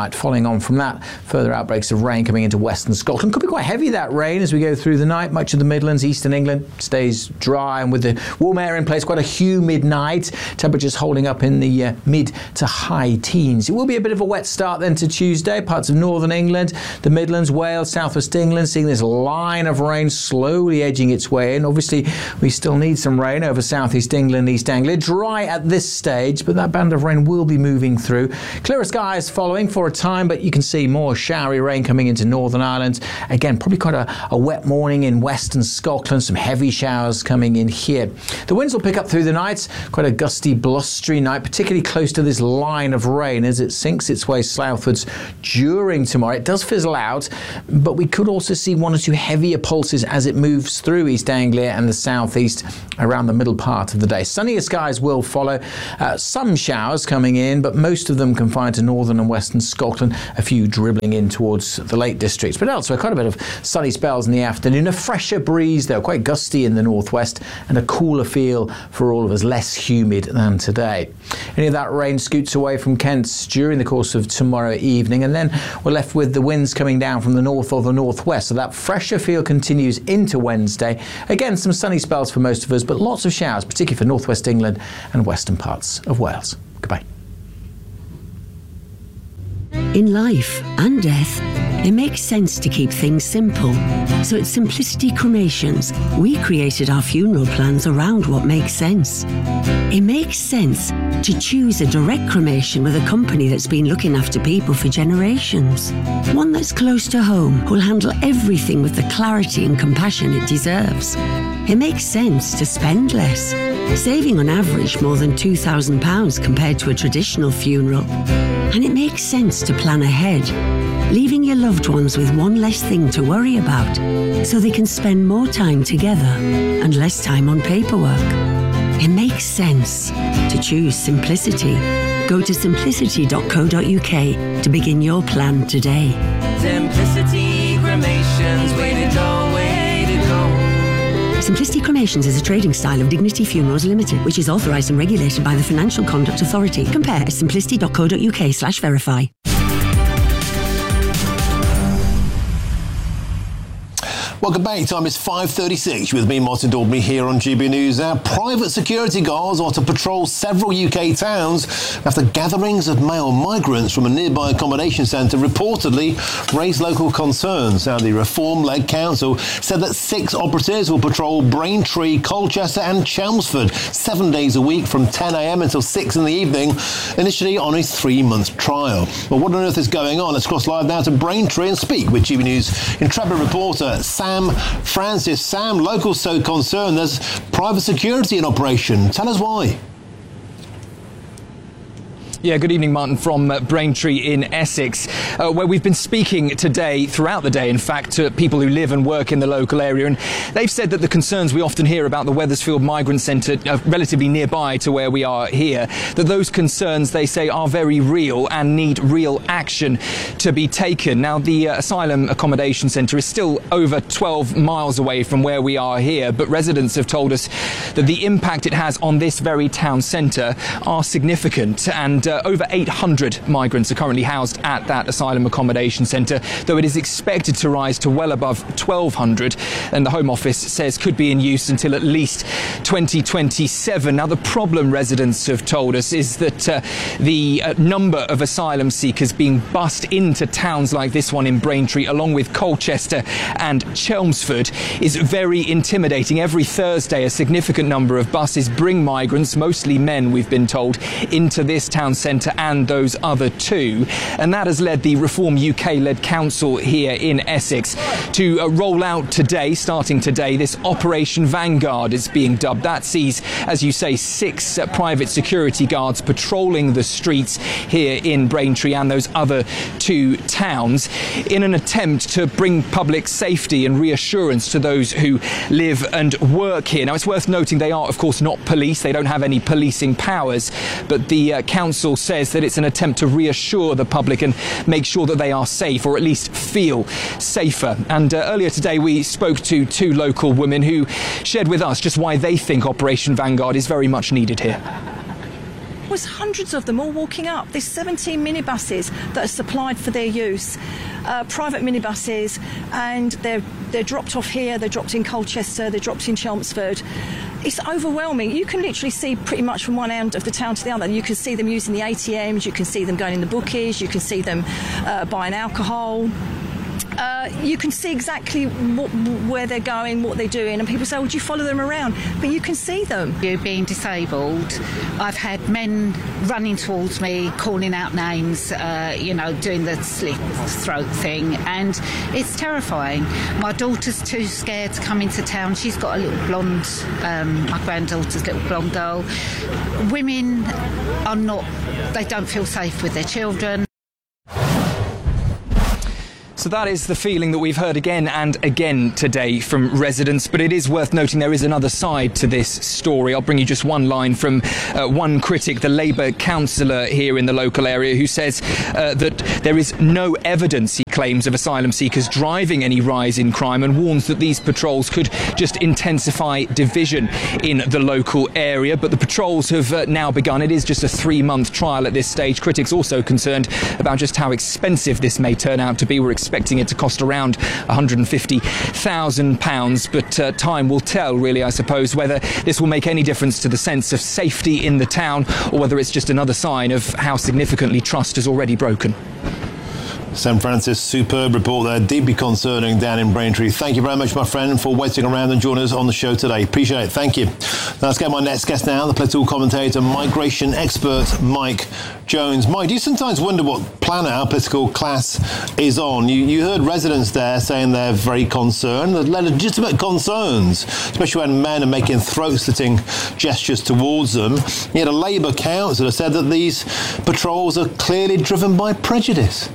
overnight. Following on from that, further outbreaks of rain coming into western Scotland. Could be quite heavy, that rain, as we go through the night. Much of the Midlands, eastern England stays dry, and with the warm air in place, quite a humid night. Temperatures holding up in the mid to high teens. It will be a bit of a wet start then to Tuesday. Parts of northern England, the Midlands, Wales, southwest England, seeing this line of rain slowly edging its way in. Obviously, we still need some rain over southeast England, East Anglia. Dry at this stage, but that band of rain will be moving through. Clearer skies following for a time, but you can see more showery rain coming into Northern Ireland. Again, probably quite a wet morning in western Scotland. Some heavy showers coming in here. The winds will pick up through the night. Quite a gusty, blustery night, particularly close to this line of rain as it sinks its way southwards during tomorrow. It does fizzle out, but we could also see one or two heavier pulses as it moves through East Anglia and the southeast around the middle part of the day. Sunnier skies will follow. Some showers coming in, but most of them confined to northern and western Scotland. A few dribbling in towards the Lake Districts, but elsewhere quite a bit of sunny spells in the afternoon. A fresher breeze though, quite gusty in the northwest, and a cooler feel for all of us, less humid than today. Any of that rain scoots away from Kent during the course of tomorrow evening, and then we're left with the winds coming down from the north or the northwest, so that fresher feel continues into Wednesday. Again, some sunny spells for most of us, but lots of showers, particularly for northwest England and western parts of Wales. Goodbye. In life and death, it makes sense to keep things simple. So at Simplicity Cremations, we created our funeral plans around what makes sense. It makes sense to choose a direct cremation with a company that's been looking after people for generations. One that's close to home, who'll handle everything with the clarity and compassion it deserves. It makes sense to spend less, saving on average more than £2,000 compared to a traditional funeral. And it makes sense to plan ahead, leaving your loved ones with one less thing to worry about, so they can spend more time together and less time on paperwork. It makes sense to choose simplicity. Go to simplicity.co.uk to begin your plan today. Simplicity Cremations, way to go, way to go. Simplicity Cremations is a trading style of Dignity Funerals Limited, which is authorised and regulated by the Financial Conduct Authority. Compare at simplicity.co.uk/verify. Welcome back. Time is 5:36 with me, Martin Daubney, here on GB News. Our private security guards are to patrol several UK towns after gatherings of male migrants from a nearby accommodation centre reportedly raised local concerns. Now, the Reform-led council said that 6 operatives will patrol Braintree, Colchester and Chelmsford 7 days a week from 10 a.m. until 6 in the evening, initially on a 3-month trial. Well, what on earth is going on? Let's cross live now to Braintree and speak with GB News intrepid reporter Sam Francis. Sam, locals so concerned there's private security in operation. Tell us why. Yeah, good evening, Martin, from Braintree in Essex, where we've been speaking today, throughout the day, in fact, to people who live and work in the local area. And they've said that the concerns we often hear about the Wethersfield Migrant Centre, relatively nearby to where we are here, that those concerns, they say, are very real and need real action to be taken. Now, the Asylum Accommodation Centre is still over 12 miles away from where we are here, but residents have told us that the impact it has on this very town centre are significant, and over 800 migrants are currently housed at that asylum accommodation centre, though it is expected to rise to well above 1,200, and the Home Office says could be in use until at least 2027. Now, the problem, residents have told us, is that the number of asylum seekers being bussed into towns like this one in Braintree, along with Colchester and Chelmsford, is very intimidating. Every Thursday, a significant number of buses bring migrants, mostly men, we've been told, into this town centre and those other two, and that has led the Reform UK-led council here in Essex to roll out today, starting today, this Operation Vanguard is being dubbed. That sees, as you say, 6 private security guards patrolling the streets here in Braintree and those other 2 towns in an attempt to bring public safety and reassurance to those who live and work here. Now, it's worth noting they are, of course, not police. They don't have any policing powers, but the council says that it's an attempt to reassure the public and make sure that they are safe, or at least feel safer. And earlier today we spoke to 2 local women who shared with us just why they think Operation Vanguard is very much needed here. was hundreds of them all walking up. There's 17 minibuses that are supplied for their use, private minibuses, and they're dropped off here, they're dropped in Colchester, they're dropped in Chelmsford. It's overwhelming. You can literally see pretty much from one end of the town to the other. You can see them using the ATMs, you can see them going in the bookies, you can see them buying alcohol. You can see exactly where they're going, what they're doing, and people say, "Would you follow them around?" But you can see them. You being disabled, I've had men running towards me, calling out names, doing the slit throat thing, and it's terrifying. My daughter's too scared to come into town. She's got a little blonde, my granddaughter's little blonde girl. Women are not, they don't feel safe with their children. So that is the feeling that we've heard again and again today from residents. But it is worth noting there is another side to this story. I'll bring you just one line from one critic, the Labour councillor here in the local area, who says that there is no evidence, he claims, of asylum seekers driving any rise in crime, and warns that these patrols could just intensify division in the local area. But the patrols have now begun. It is just a 3-month trial at this stage. Critics also concerned about just how expensive this may turn out to be. We're expecting it to cost around £150,000, but time will tell, really, I suppose, whether this will make any difference to the sense of safety in the town, or whether it's just another sign of how significantly trust has already broken. Sam Francis, superb report there, deeply concerning down in Braintree. Thank you very much, my friend, for waiting around and joining us on the show today. Appreciate it. Thank you. Now let's get my next guest now, the political commentator, migration expert Mike Jones. Mike, do you sometimes wonder what planet our political class is on? You heard residents there saying they're very concerned, they're legitimate concerns, especially when men are making throat-slitting gestures towards them. Yet a Labour councillor said that these patrols are clearly driven by prejudice.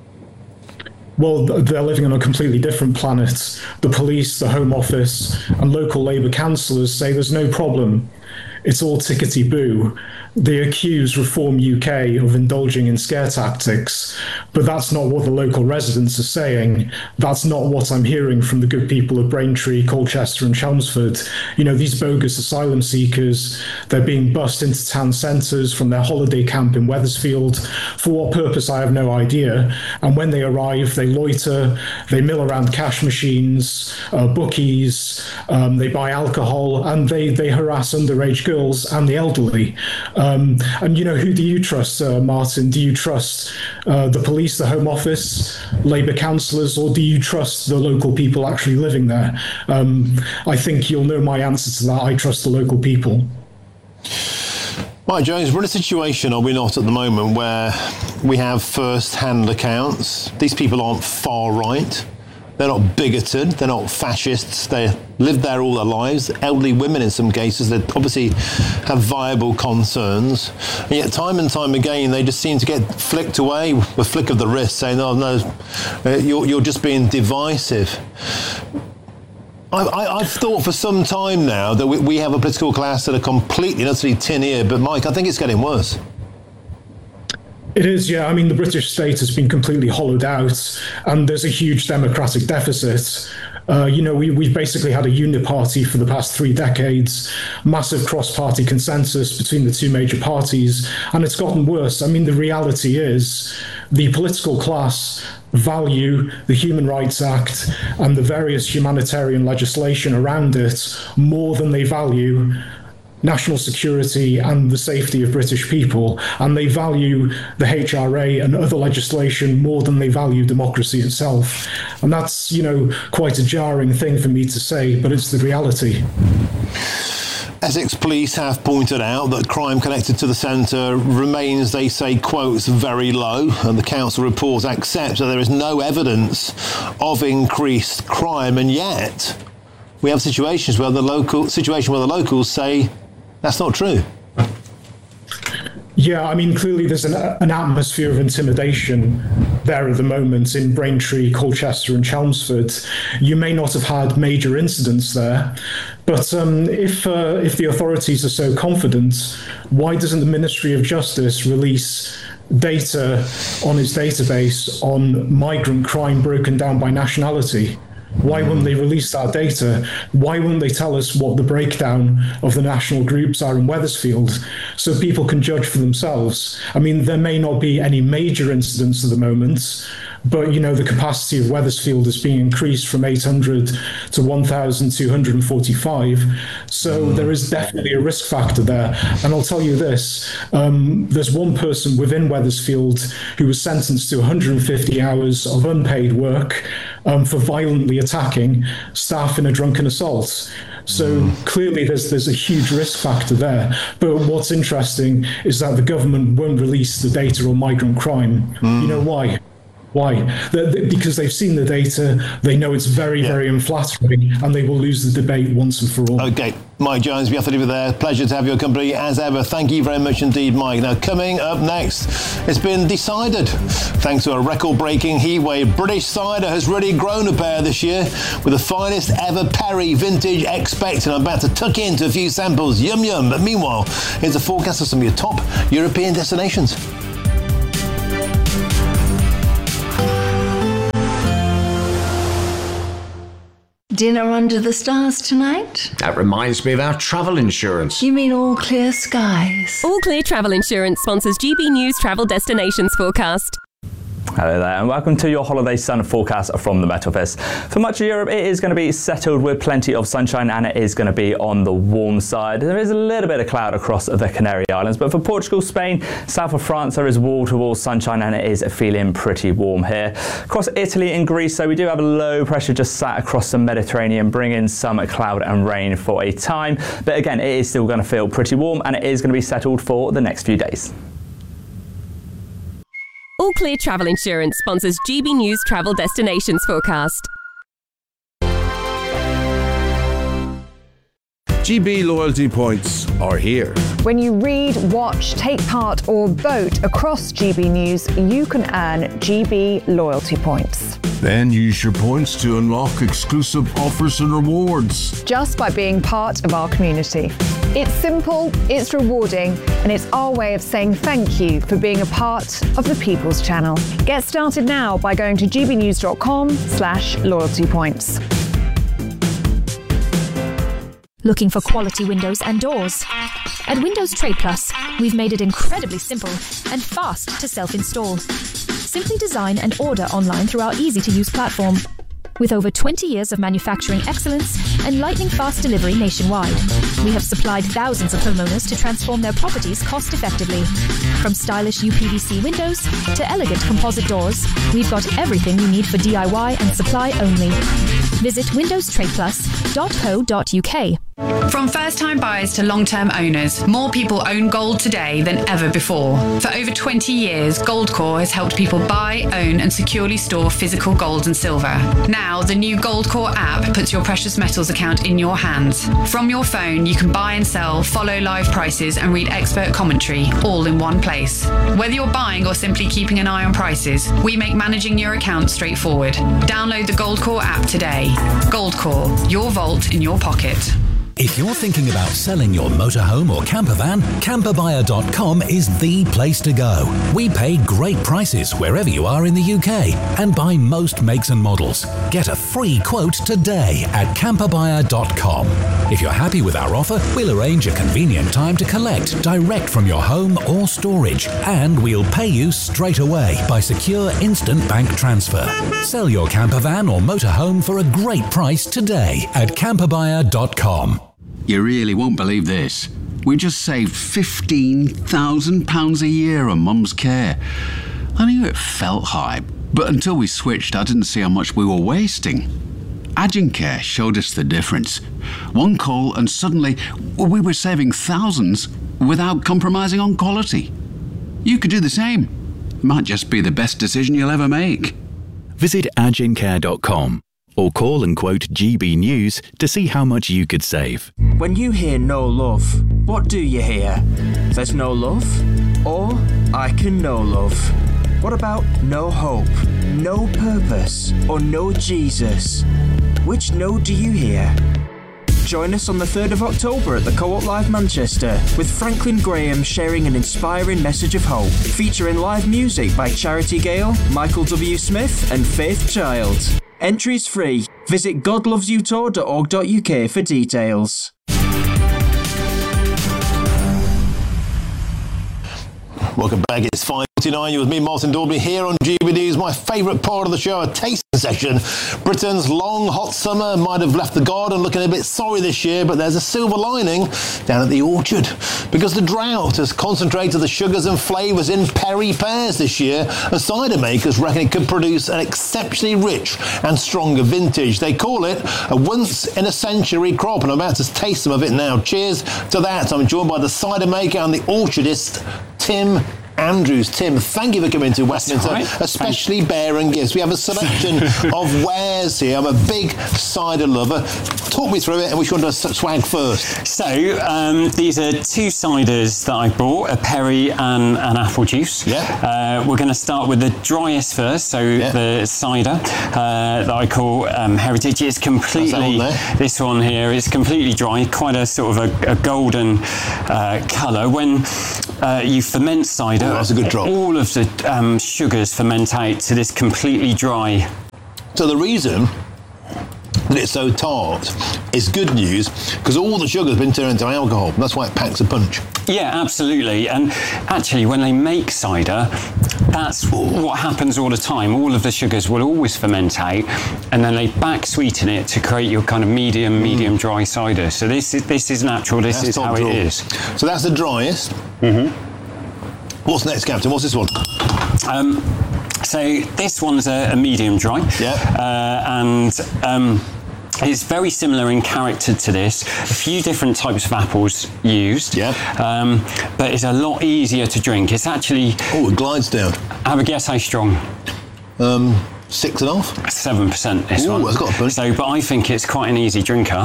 Well, they're living on a completely different planet. The police, the Home Office, and local Labour councillors say there's no problem. It's all tickety-boo. They accuse Reform UK of indulging in scare tactics, but that's not what the local residents are saying. That's not what I'm hearing from the good people of Braintree, Colchester and Chelmsford. You know, these bogus asylum seekers, they're being bussed into town centres from their holiday camp in Wethersfield. For what purpose, I have no idea. And when they arrive, they loiter, they mill around cash machines, bookies, they buy alcohol, and they harass underage girls and the elderly. And, you know, who do you trust, Martin? Do you trust the police, the Home Office, Labour councillors, or do you trust the local people actually living there? I think you'll know my answer to that. I trust the local people. Mike Jones, we're in a situation, are we not, at the moment, where we have first-hand accounts. These people aren't far right. They're not bigoted, they're not fascists, they lived there all their lives. Elderly women in some cases, they obviously have viable concerns. And yet time and time again, they just seem to get flicked away with a flick of the wrist, saying, "Oh no, you're just being divisive." I've thought for some time now that we have a political class that are completely and utterly tin-eared, but Mike, I think it's getting worse. It is, yeah. I mean, the British state has been completely hollowed out, and there's a huge democratic deficit. We've basically had a uniparty for the past 3 decades, massive cross-party consensus between the two major parties, and it's gotten worse. I mean, the reality is the political class value the Human Rights Act and the various humanitarian legislation around it more than they value national security and the safety of British people, and they value the HRA and other legislation more than they value democracy itself. And that's, quite a jarring thing for me to say, but it's the reality. Essex Police have pointed out that crime connected to the centre remains, they say, quotes, very low, and the council report accepts that there is no evidence of increased crime, and yet we have situations where the locals say that's not true. Yeah, I mean, clearly there's an atmosphere of intimidation there at the moment in Braintree, Colchester and Chelmsford. You may not have had major incidents there, but if the authorities are so confident, why doesn't the Ministry of Justice release data on its database on migrant crime broken down by nationality? Why wouldn't they release that data? Why wouldn't they tell us what the breakdown of the national groups are in Wethersfield so people can judge for themselves? I mean, there may not be any major incidents at the moment, but, you know, the capacity of Wethersfield is being increased from 800 to 1,245. So there is definitely a risk factor there. And I'll tell you this, there's one person within Wethersfield who was sentenced to 150 hours of unpaid work for violently attacking staff in a drunken assault. So clearly there's a huge risk factor there. But what's interesting is that the government won't release the data on migrant crime. You know why? Why? Because they've seen the data, they know it's very, very unflattering, and they will lose the debate once and for all. OK, Mike Jones, we have to leave it there. Pleasure to have your company as ever. Thank you very much indeed, Mike. Now, coming up next, it's been decided. Thanks to a record-breaking heatwave, British cider has really grown a pair this year with the finest ever Perry vintage expected. I'm about to tuck into a few samples. Yum, yum. But meanwhile, here's a forecast of some of your top European destinations. Dinner under the stars tonight? That reminds me of our travel insurance. You mean All Clear Skies? All Clear Travel Insurance sponsors GB News Travel Destinations Forecast. Hello there and welcome to your holiday sun forecast from the Met Office. For much of Europe it is going to be settled with plenty of sunshine and it is going to be on the warm side. There is a little bit of cloud across the Canary Islands, but for Portugal, Spain, south of France there is wall-to-wall sunshine and it is feeling pretty warm here. Across Italy and Greece, so we do have a low pressure just sat across the Mediterranean, bringing some cloud and rain for a time, but again it is still going to feel pretty warm and it is going to be settled for the next few days. All Clear Travel Insurance sponsors GB News Travel Destinations Forecast. GB loyalty points are here. When you read, watch, take part or vote across GB News, you can earn GB loyalty points. Then use your points to unlock exclusive offers and rewards. Just by being part of our community. It's simple, it's rewarding, and it's our way of saying thank you for being a part of the People's Channel. Get started now by going to gbnews.com/loyalty points. Looking for quality windows and doors? At Windows Trade Plus, we've made it incredibly simple and fast to self-install. Simply design and order online through our easy-to-use platform. With over 20 years of manufacturing excellence and lightning-fast delivery nationwide, we have supplied thousands of homeowners to transform their properties cost-effectively. From stylish UPVC windows to elegant composite doors, we've got everything you need for DIY and supply only. Visit windowstradeplus.co.uk. From first-time buyers to long-term owners, more people own gold today than ever before. For over 20 years, Goldcore has helped people buy, own and securely store physical gold and silver. Now, the new Goldcore app puts your precious metals account in your hands. From your phone, you can buy and sell, follow live prices and read expert commentary, all in one place. Whether you're buying or simply keeping an eye on prices, we make managing your account straightforward. Download the Goldcore app today. Goldcore, your vault in your pocket. If you're thinking about selling your motorhome or camper van, camperbuyer.com is the place to go. We pay great prices wherever you are in the UK and buy most makes and models. Get a free quote today at camperbuyer.com. If you're happy with our offer, we'll arrange a convenient time to collect direct from your home or storage, and we'll pay you straight away by secure instant bank transfer. Sell your camper van or motorhome for a great price today at camperbuyer.com. You really won't believe this. We just saved £15,000 a year on Mum's care. I knew it felt high, but until we switched, I didn't see how much we were wasting. Agincare showed us the difference. One call and suddenly we were saving thousands without compromising on quality. You could do the same. Might just be the best decision you'll ever make. Visit agincare.com. or call and quote GB News to see how much you could save. When you hear no love, what do you hear? There's no love? Or I can know love. What about no hope, no purpose, or no Jesus? Which no do you hear? Join us on the 3rd of October at the Co-op Live Manchester, with Franklin Graham sharing an inspiring message of hope, featuring live music by Charity Gale, Michael W. Smith and Faith Child. Entries free. Visit godlovesyoutour.org.uk for details. Welcome back. It's 5:49. You're with me, Martin Daubney, here on GB News. My favourite part of the show, a tasting session. Britain's long, hot summer might have left the garden looking a bit sorry this year, but there's a silver lining down at the orchard, because the drought has concentrated the sugars and flavours in Perry pears this year, and cider makers reckon it could produce an exceptionally rich and stronger vintage. They call it a once-in-a-century crop, and I'm about to taste some of it now. Cheers to that. I'm joined by the cider maker and the orchardist, Tim Andrews. Tim, thank you for coming to Westminster, especially Bear and Gifts. We have a selection of wares here. I'm a big cider lover. Talk me through it, and which one does swag first? So, these are two ciders that I bought, a Perry and an apple juice. Yeah. We're going to start with the driest first, so the cider that I call Heritage. It's completely, this one here is completely dry, quite a sort of a golden colour. When you ferment cider, that's a good drop. All of the sugars ferment out to this completely dry. So the reason that it's so tart is good news, because all the sugar's been turned into alcohol. That's why it packs a punch. Yeah, absolutely. And actually, when they make cider, that's what happens all the time. All of the sugars will always ferment out, and then they back sweeten it to create your kind of medium dry cider. So this is natural. This is how it is. So that's the driest. Mm-hmm. What's next, Captain? What's this one? So this one's a medium dry. Yeah. And it's very similar in character to this. A few different types of apples used. Yeah. But it's a lot easier to drink. It's actually... Oh, it glides down. Have a guess how strong. 6.5? 7%, this one. It's got a punch. So, but I think it's quite an easy drinker.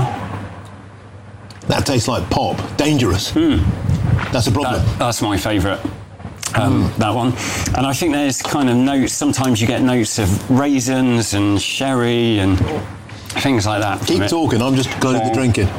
That tastes like pop. Dangerous. That's a problem. That's my favourite. That one. And I think there's kind of notes, sometimes you get notes of raisins and sherry and things like that. Keep talking, I'm just going to the drinking.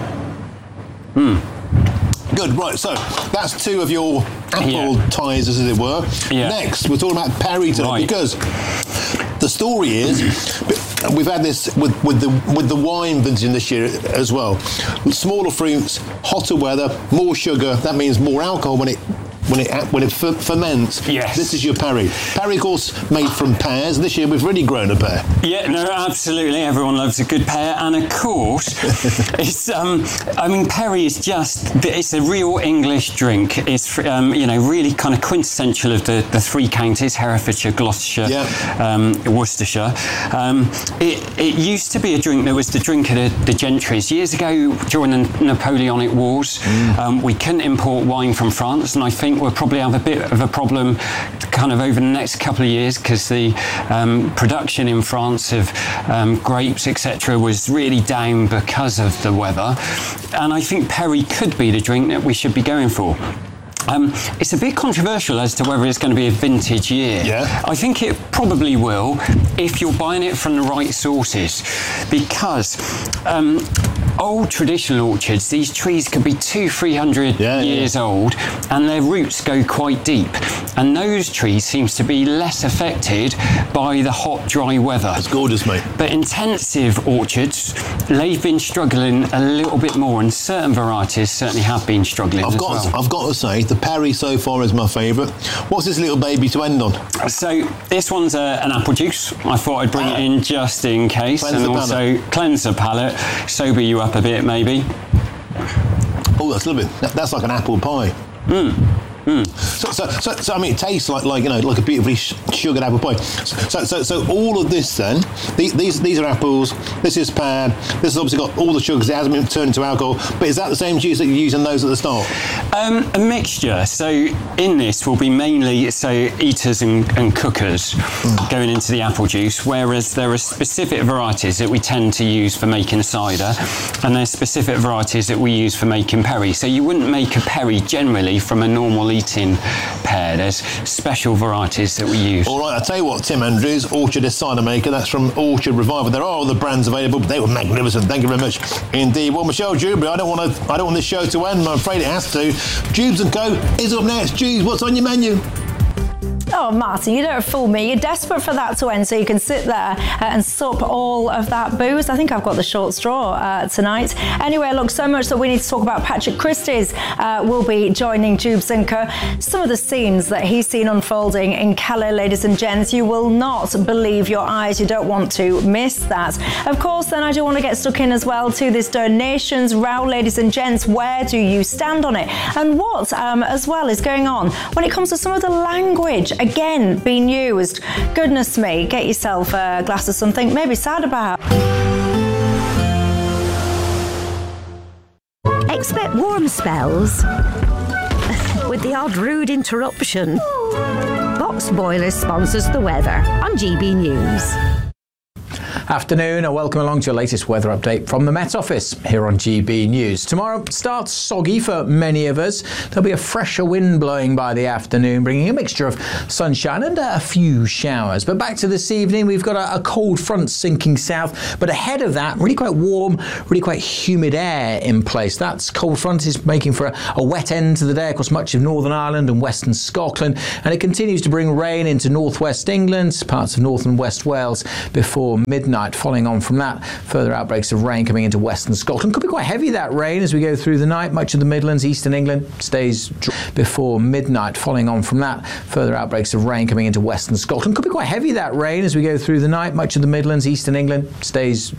Good, right, so that's two of your apple ties, as it were. Yeah. Next, we're talking about Perry today, because the story is, we've had this with the wine vintage this year as well. Smaller fruits, hotter weather, more sugar, that means more alcohol when it ferments. Yes. This is your Perry. Perry, of course, made from pears. This year we've really grown a pear. Yeah, no, absolutely. Everyone loves a good pear, and of course, it's. I mean, Perry is it's a real English drink. It's really kind of quintessential of the three counties: Herefordshire, Gloucestershire, Worcestershire. It used to be a drink that was the drink of the gentries. Years ago, during the Napoleonic Wars, we couldn't import wine from France, and I think we'll probably have a bit of a problem kind of over the next couple of years, because the production in France of grapes, etc., was really down because of the weather. And I think Perry could be the drink that we should be going for. It's a bit controversial as to whether it's going to be a vintage year. Yeah. I think it probably will if you're buying it from the right sources, because old traditional orchards, these trees could be 200-300 years old, and their roots go quite deep, and those trees seems to be less affected by the hot, dry weather. It's gorgeous, mate. But intensive orchards, they've been struggling a little bit more, and certain varieties certainly have been struggling I've got to say, the Perry so far is my favourite. What's this little baby to end on? So this one's an apple juice. I thought I'd bring it in just in case, and also cleanse the palate, sober you up a bit maybe. Oh, that's lovely. That's like an apple pie. So I mean, it tastes like a beautifully sugared apple pie. So all of this then, these are apples. This is pear. This has obviously got all the sugars. It hasn't been turned into alcohol. But is that the same juice that you're using those at the start? A mixture. So in this will be mainly eaters and cookers going into the apple juice, whereas there are specific varieties that we tend to use for making cider, and there's specific varieties that we use for making Perry. So you wouldn't make a Perry generally from a normal eating pear. There's special varieties that we use. All right, I'll tell you what, Tim Andrews, Orchard is cider maker. That's from Orchard Revival. There are other brands available, but they were magnificent. Thank you very much indeed. Well, Michelle Dewberry, I don't want this show to end. I'm afraid it has to. Jubes & Co. is up next. Jubes, what's on your menu? Oh, Martin, you don't fool me. You're desperate for that to end so you can sit there and sup all of that booze. I think I've got the short straw tonight. Anyway, look, so much that we need to talk about. Patrick Christys will be joining Jubes & Co. Some of the scenes that he's seen unfolding in Calais, ladies and gents, you will not believe your eyes. You don't want to miss that. Of course, then I do want to get stuck in as well to this donations row, ladies and gents. Where do you stand on it? And what, as well, is going on when it comes to some of the language again being used? Goodness me, get yourself a glass of something, maybe cider perhaps. Expect warm spells with the odd rude interruption. Box Boilers sponsors the weather on GB News. Afternoon and welcome along to your latest weather update from the Met Office here on GB News. Tomorrow starts soggy for many of us. There'll be a fresher wind blowing by the afternoon, bringing a mixture of sunshine and a few showers. But back to this evening, we've got a cold front sinking south, but ahead of that, really quite warm, really quite humid air in place. That cold front is making for a wet end to the day across much of Northern Ireland and Western Scotland, and it continues to bring rain into northwest England, parts of North and West Wales before midnight. Following on from that, further outbreaks of rain coming into Western Scotland. Could be quite heavy, that rain, as we go through the night. Much of the Midlands, Eastern England stays dry before midnight. Following on from that, further outbreaks of rain coming into Western Scotland. Could be quite heavy, that rain, as we go through the night. Much of the Midlands, Eastern England stays